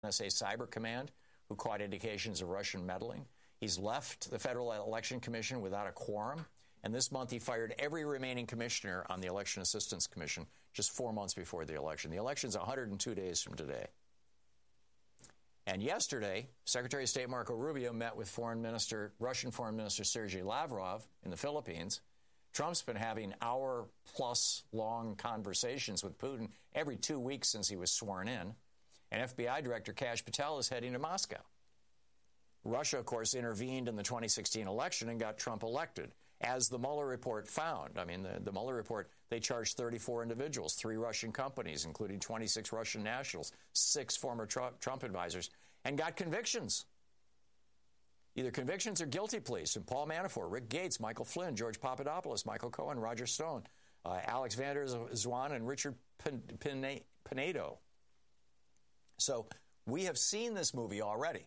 NSA Cyber Command, who caught indications of Russian meddling. He's left the Federal Election Commission without a quorum. And this month, he fired every remaining commissioner on the Election Assistance Commission just 4 months before the election. The election's 102 days from today. And yesterday, Secretary of State Marco Rubio met with Russian Foreign Minister Sergei Lavrov in the Philippines. Trump's been having hour-plus long conversations with Putin every 2 weeks since he was sworn in. And FBI Director Kash Patel is heading to Moscow. Russia, of course, intervened in the 2016 election and got Trump elected, as the Mueller report found. I mean, the Mueller report, they charged 34 individuals, 3 Russian companies, including 26 Russian nationals, 6 former Trump advisors, and got convictions. Either convictions or guilty pleas from Paul Manafort, Rick Gates, Michael Flynn, George Papadopoulos, Michael Cohen, Roger Stone, Alex Vander Zwan, and Richard Pinedo. So we have seen this movie already.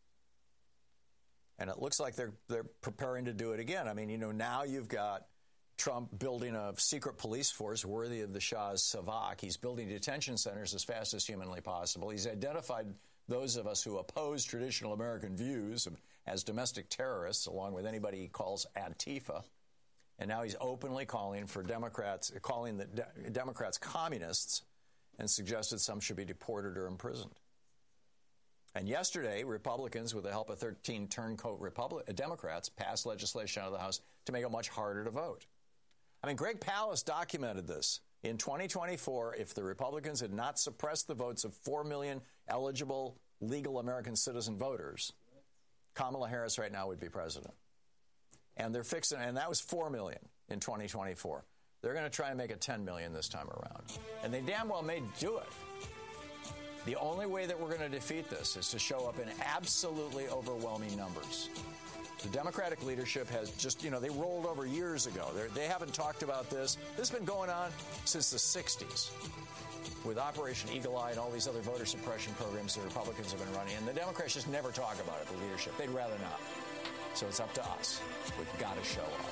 And it looks like they're preparing to do it again. I mean, now you've got Trump building a secret police force worthy of the Shah's Savak. He's building detention centers as fast as humanly possible. He's identified those of us who oppose traditional American views as domestic terrorists, along with anybody he calls Antifa. And now he's openly calling the Democrats communists, and suggested some should be deported or imprisoned. And yesterday, Republicans, with the help of 13 turncoat Democrats, passed legislation out of the House to make it much harder to vote. I mean, Greg Palast documented this. In 2024, if the Republicans had not suppressed the votes of 4 million eligible legal American citizen voters, Kamala Harris right now would be president. And they're fixing, and that was 4 million in 2024. They're going to try and make it 10 million this time around. And they damn well may do it. The only way that we're going to defeat this is to show up in absolutely overwhelming numbers. The Democratic leadership has just, they rolled over years ago. They haven't talked about this. This has been going on since the 60s with Operation Eagle Eye and all these other voter suppression programs the Republicans have been running. And the Democrats just never talk about it, the leadership. They'd rather not. So it's up to us. We've got to show up.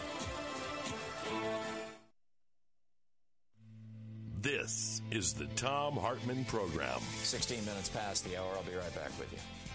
This is the Thom Hartmann Program. 16 minutes past the hour. I'll be right back with you.